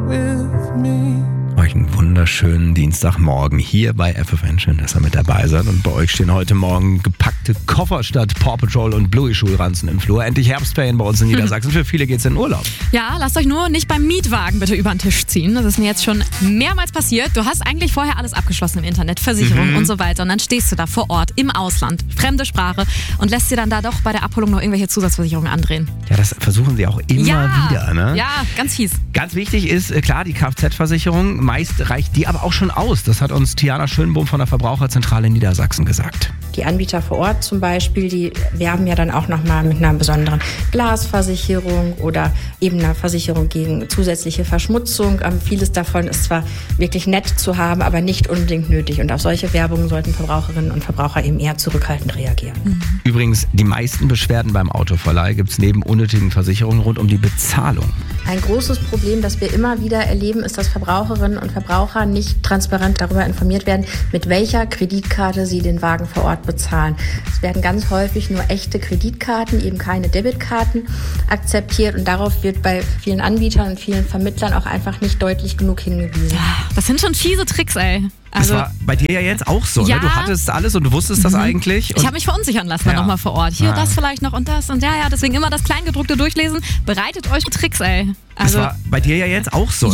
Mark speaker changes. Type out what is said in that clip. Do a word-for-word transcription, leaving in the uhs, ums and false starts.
Speaker 1: with me.
Speaker 2: Euch einen wunderschönen Dienstagmorgen hier bei F F N. Schön, dass ihr mit dabei seid. Und bei euch stehen heute Morgen gepackte Koffer statt Paw Patrol und Bluey-Schulranzen im Flur. Endlich Herbstferien bei uns in Niedersachsen. Für viele geht's in den Urlaub.
Speaker 3: Ja, lasst euch nur nicht beim Mietwagen bitte über den Tisch ziehen. Das ist mir jetzt schon mehrmals passiert. Du hast eigentlich vorher alles abgeschlossen im Internet, Versicherung
Speaker 2: Mhm.
Speaker 3: und so weiter. Und dann stehst du da vor Ort im Ausland, fremde Sprache und lässt dir dann da doch bei der Abholung noch irgendwelche Zusatzversicherungen andrehen.
Speaker 2: Ja, das versuchen sie auch immer
Speaker 3: ja,
Speaker 2: wieder. Ne?
Speaker 3: Ja, ganz fies.
Speaker 2: Ganz wichtig ist, äh, klar, die Kfz-Versicherung. Meist reicht die aber auch schon aus. Das hat uns Tiana Schönbohm von der Verbraucherzentrale in Niedersachsen gesagt.
Speaker 4: Die Anbieter vor Ort zum Beispiel, die werben ja dann auch nochmal mit einer besonderen Glasversicherung oder eben einer Versicherung gegen zusätzliche Verschmutzung. Ähm, vieles davon ist zwar wirklich nett zu haben, aber nicht unbedingt nötig. Und auf solche Werbung sollten Verbraucherinnen und Verbraucher eben eher zurückhaltend reagieren.
Speaker 3: Mhm.
Speaker 2: Übrigens, die meisten Beschwerden beim Autoverleih gibt es neben unnötigen Versicherungen rund um die Bezahlung.
Speaker 4: Ein großes Problem, das wir immer wieder erleben, ist, dass Verbraucherinnen und Verbraucher nicht transparent darüber informiert werden, mit welcher Kreditkarte sie den Wagen vor Ort bezahlen. Es werden ganz häufig nur echte Kreditkarten, eben keine Debitkarten akzeptiert und darauf wird bei vielen Anbietern und vielen Vermittlern auch einfach nicht deutlich genug hingewiesen.
Speaker 3: Das sind schon fiese Tricks, ey. Also,
Speaker 2: das war bei dir ja jetzt auch so,
Speaker 3: ja.
Speaker 2: ne? Du hattest alles und du wusstest das eigentlich.
Speaker 3: Ich habe mich verunsichern lassen
Speaker 2: Ja.
Speaker 3: dann nochmal vor Ort. Hier,
Speaker 2: Ja.
Speaker 3: das vielleicht noch und das und ja, ja, deswegen immer das Kleingedruckte durchlesen. Bereitet euch Tricks, ey.
Speaker 2: Das
Speaker 3: Also,
Speaker 2: war bei dir ja jetzt auch so,
Speaker 3: ja.